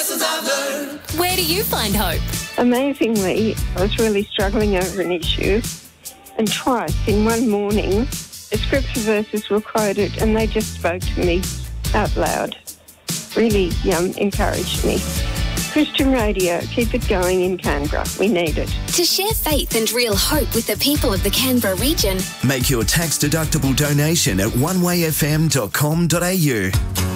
lessons I've learned. Where do you find hope? Amazingly, I was really struggling over an issue, and twice in one morning, the scripture verses were quoted and they just spoke to me out loud. Really encouraged me. Christian Radio, keep it going in Canberra. We need it. To share faith and real hope with the people of the Canberra region, Make your tax-deductible donation at onewayfm.com.au.